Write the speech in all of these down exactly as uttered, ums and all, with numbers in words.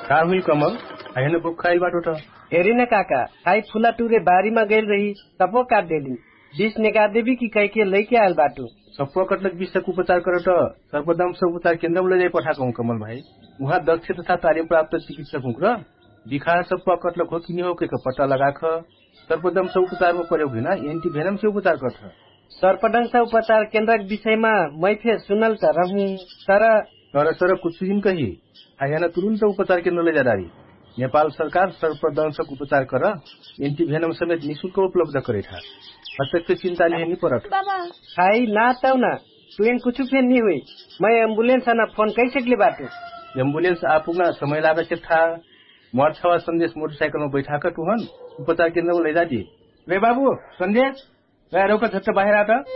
का हुई कमल आइन बुक खाइल बाटो त हेरिन काका काई फुला टुरे बारीमा गइल रही सपो काट देली बीस निकाल देवी कि कई के लैके आयल बाटो सपो कटलक विषक उपचार कर त सर्वदंश उपचार केन्द्रमा लैजाइ पठाएको हुँ कमल भाइ। उहाँ दक्ष तथा तालिम प्राप्त चिकित्सक हुँ र बिखार सपो कटलक हो कि हो के पत्ता लगाख सर्वदंश उपचारमा प्रयोग हुन एन्टिभेनम से उपचार गर्छ। सर्पदंश उपचार केन्द्रक विषयमा मै फे सुनल त रहूं तर तर सर कुछ दिन कही आयाना तुरन्त उपचार केन्द्र लैजा डारी। नेपाल सरकार सर्पदंशक उपचार कर एन्टिभेनम समेत निःशुल्क उपलब्ध करे था। अत्यंत चिंता लेनी परत हाई ना तौ ना तुएन कुछ फेन नहीं हुई मैं एम्बुलेंस आना फोन कैसे के बाटो एम्बुलेंस आपुग्न समय लागेको था। मर छवा संदेश मोटरसाइकलमा बैठाका तुहन उपचार केन्द्रमा लैजा दिए। रे बाबू संदेश रोक झट्ट बाहिर आ त।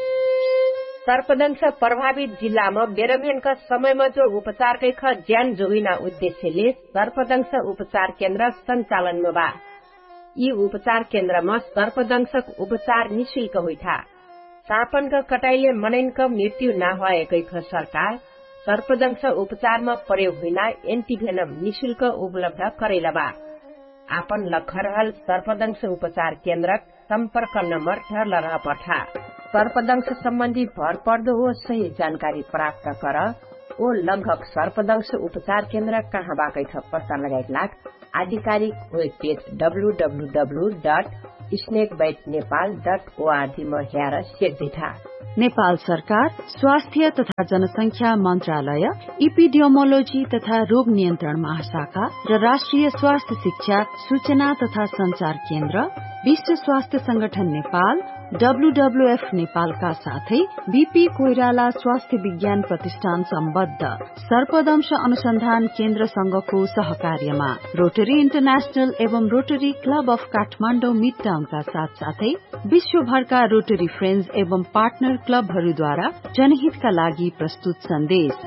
सर्पदंश प्रभावित जिल्लामा बेरमेनका समयमा जो उपचारकै ख ज्यान जोगिना उद्देश्यले सर्पदंश उपचार केन्द्र सञ्चालनमा बा। यी उपचार केन्द्रमा सर्पदंशक उपचार निःशुल्क होइथा। सापनका कटाइले मनैनका मृत्यु नभएकै ख सरकार सर्पदंश उपचारमा प्रयोग हुन एन्टिभेनम निःशुल्क उपलब्ध करेला बा। आपन लखरहल सर्पदंश उपचार केन्द्र सम्पर्क नम्बर ढर्ल रह पठा। सर्पदंश सम्बन्धी भर पर्दो हो सही जानकारी प्राप्त कर ओ लगभग सर्पदंश उपचार केन्द्र कहाँ बाकै छ पत्ता लगाइ लाग आधिकारिक web page W W W dot snake bite Nepal dot ORG मा हेर सेक्दिथा। नेपाल सरकार स्वास्थ्य तथा जनसंख्या मन्त्रालय इपिडियोमोलोजी तथा रोग नियन्त्रण महाशाखा र राष्ट्रिय स्वास्थ्य शिक्षा सूचना तथा संचार केन्द्र विश्व स्वास्थ्य संगठन नेपाल डब्लूडब्लूएफ नेपालका साथै बीपी कोइराला स्वास्थ्य विज्ञान प्रतिष्ठान सम्बद्ध सर्पदंश अनुसन्धान केन्द्र संघको सहकार्यमा रोटरी इन्टरनेशनल एवं rotary club of Kathmandu mid टाउनका साथ साथै विश्वभरका रोटरी फ्रेन्ड्स एवं पार्टनर क्लबहरूद्वारा जनहितका लागि प्रस्तुत सन्देश।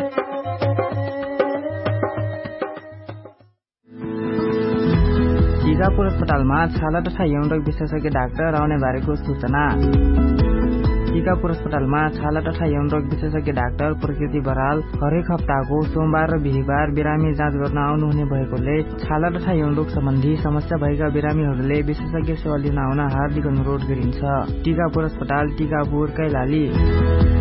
टिकापुर अस्पतालमा छाला तथा यौन रोग विशेषज्ञ डाक्टर आउने बारेको सूचना। टिकापुर अस्पतालमा छाला तथा यौन रोग विशेषज्ञ डाक्टर प्रकृति बराल हरेक हप्ताको सोमबार र बिहिबार बिरामी जाँच गर्न आउनुहुने भएकोले छाला तथा यौन रोग सम्बन्धी समस्या भएका बिरामीहरूले विशेषज्ञ सेवा लिन आउन हार्दिक अनुरोध गरिन्छ। टिकापुर अस्पताल टिकापुर कैलाली।